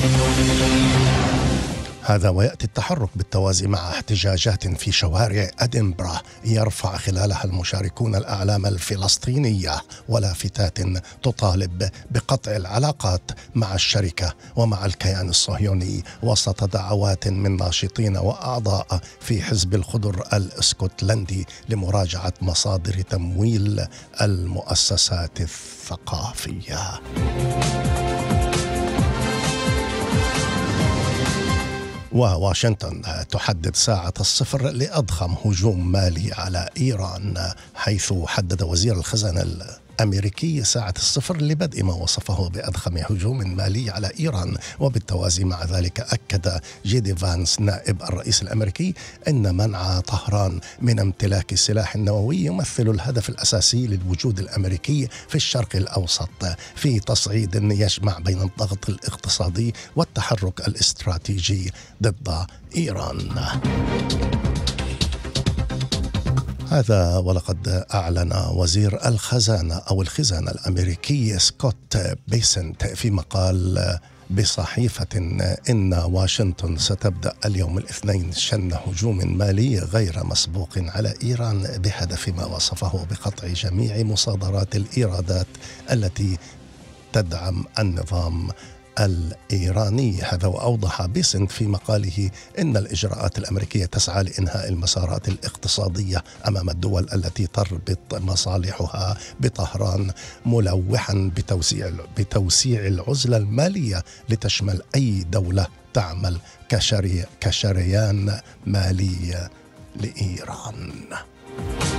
هذا ويأتي التحرك بالتوازي مع احتجاجات في شوارع أدنبرا يرفع خلالها المشاركون الأعلام الفلسطينية ولافتات تطالب بقطع العلاقات مع الشركة ومع الكيان الصهيوني وسط دعوات من ناشطين وأعضاء في حزب الخضر الاسكتلندي لمراجعة مصادر تمويل المؤسسات الثقافية. وواشنطن تحدد ساعة الصفر لأضخم هجوم مالي على إيران، حيث حدد وزير الخزانة الأمريكي ساعة الصفر لبدء ما وصفه بأضخم هجوم مالي على إيران. وبالتوازي مع ذلك أكد جيدي فانس نائب الرئيس الأمريكي أن منع طهران من امتلاك السلاح النووي يمثل الهدف الأساسي للوجود الأمريكي في الشرق الأوسط، في تصعيد يجمع بين الضغط الاقتصادي والتحرك الاستراتيجي ضد إيران. هذا ولقد أعلن وزير الخزانة أو الخزانة الأمريكي سكوت بيسنت في مقال بصحيفة إن واشنطن ستبدأ اليوم الاثنين شن هجوم مالي غير مسبوق على إيران بهدف ما وصفه بقطع جميع مصادرات الإيرادات التي تدعم النظام الإيراني. هذا وأوضح بيسنت في مقاله إن الإجراءات الأمريكية تسعى لإنهاء المسارات الاقتصادية أمام الدول التي تربط مصالحها بطهران، ملوحا بتوسيع العزلة المالية لتشمل أي دولة تعمل كشريان مالي لإيران.